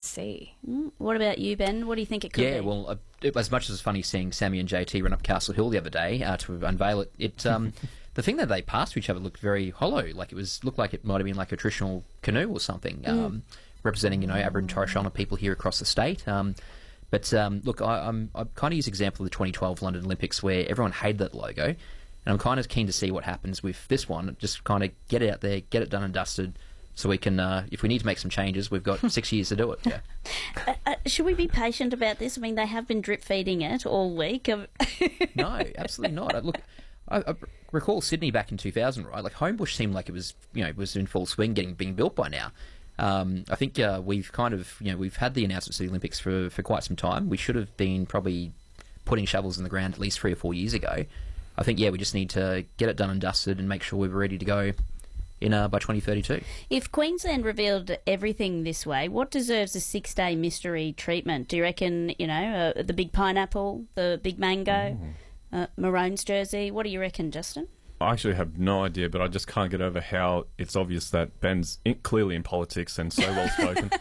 see. What about you, Ben? What do you think it could be? Yeah, well, as much as it's funny seeing Sammy and JT run up Castle Hill the other day to unveil it, the thing that they passed to each other looked very hollow. Like looked like it might have been like a traditional canoe or something, representing Aboriginal and Torres Strait Islander people here across the state. But look, I kind of use the example of the 2012 London Olympics where everyone hated that logo, and I'm kind of keen to see what happens with this one. Just kind of get it out there, get it done and dusted, so we can, if we need to make some changes, we've got 6 years to do it. Yeah. Should we be patient about this? I mean, they have been drip feeding it all week. No, absolutely not. Look, I recall Sydney back in 2000, right? Like Homebush seemed like it was, was in full swing, being built by now. I think we've kind of, we've had the announcements of the Olympics for quite some time. We should have been probably putting shovels in the ground at least 3 or 4 years ago. I think, we just need to get it done and dusted and make sure we're ready to go by 2032. If Queensland revealed everything this way, what deserves a 6-day mystery treatment? Do you reckon, the big pineapple, the big mango, Maroons jersey? What do you reckon, Justin? I actually have no idea, but I just can't get over how it's obvious that Ben's clearly in politics and so well spoken.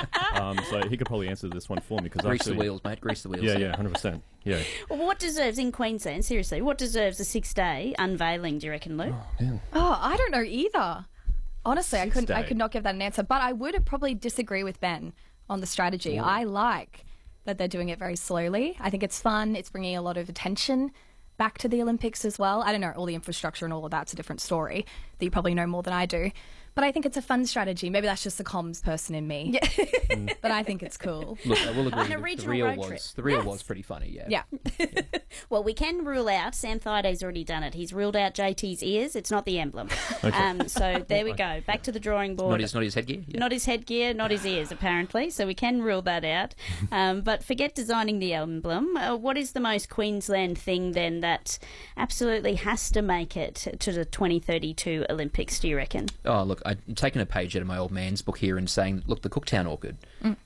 So he could probably answer this one for me. Grease the wheels, mate. Grease the wheels. Yeah, 100%. Yeah. Well, what deserves in Queensland? Seriously, what deserves a 6-day unveiling? Do you reckon, Lou? Oh, I don't know either. Honestly, I could not give that an answer. But I would probably disagree with Ben on the strategy. Ooh. I like that they're doing it very slowly. I think it's fun. It's bringing a lot of attention back to the Olympics as well. I don't know, all the infrastructure and all of that's a different story that you probably know more than I do. But I think it's a fun strategy. Maybe that's just the comms person in me. Yeah. But I think it's cool. Look, I will agree. The reel was pretty funny, yeah. Yeah. Well, we can rule out, Sam Thaida's already done it. He's ruled out JT's ears. It's not the emblem. Okay. So there we go. Back to the drawing board. Not his headgear? Yeah. Not his headgear, not his ears, apparently. So we can rule that out. But forget designing the emblem. What is the most Queensland thing, then, that absolutely has to make it to the 2032 Olympics, do you reckon? Oh, look, I'm taking a page out of my old man's book here and saying, look, the Cooktown Orchid.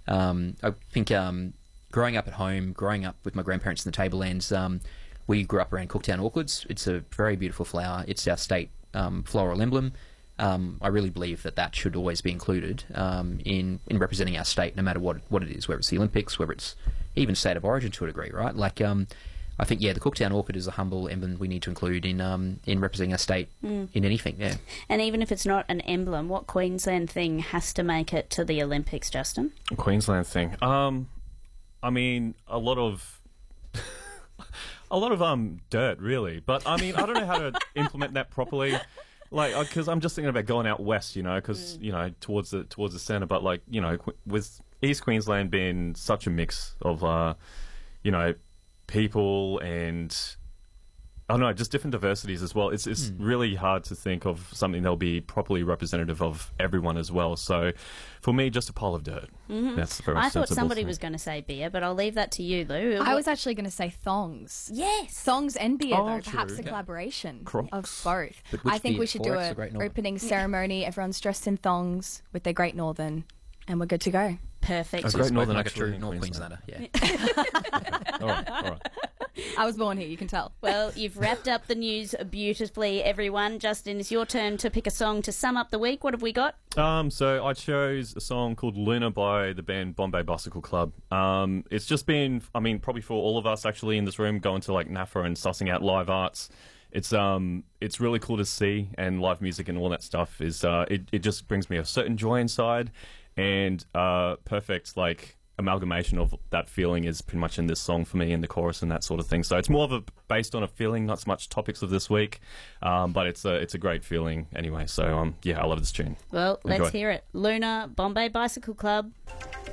I think growing up at home, growing up with my grandparents in the Tablelands, we grew up around Cooktown Orchids. It's a very beautiful flower. It's our state floral emblem. I really believe that should always be included in representing our state, no matter what it is, whether it's the Olympics, whether it's even state of origin to a degree, right? Like, I think, the Cooktown Orchid is a humble emblem we need to include in representing our state in anything, yeah. And even if it's not an emblem, what Queensland thing has to make it to the Olympics, Justin? A Queensland thing? I mean, a lot of dirt, really. But, I mean, I don't know how to implement that properly. Like, because I'm just thinking about going out west, because, towards the centre. But, like, with East Queensland being such a mix of, people and I don't know, just different diversities as well. It's really hard to think of something that'll be properly representative of everyone as well. So for me, just a pile of dirt. Mm-hmm. That's very I thought somebody was going to say beer, but I'll leave that to you, Lou. I was actually going to say thongs. Yes. Thongs and beer, though. True. Perhaps a collaboration Crocs. of both. I think we should do an opening ceremony. Everyone's dressed in thongs with their Great Northern, and we're good to go. Perfect. A Great Northern, like a true North Queenslander, yeah. All right. I was born here, you can tell. Well, you've wrapped up the news beautifully, everyone. Justin, it's your turn to pick a song to sum up the week. What have we got? So I chose a song called Luna by the band Bombay Bicycle Club. It's just been, probably for all of us actually in this room, going to like NAFA and sussing out live arts. It's really cool to see, and live music and all that stuff is it just brings me a certain joy inside, and perfect amalgamation of that feeling is pretty much in this song for me, in the chorus and that sort of thing. So it's more of based on a feeling, not so much topics of this week, but it's a great feeling anyway. So I love this tune. Well, let's hear it. Luna, Bombay Bicycle Club.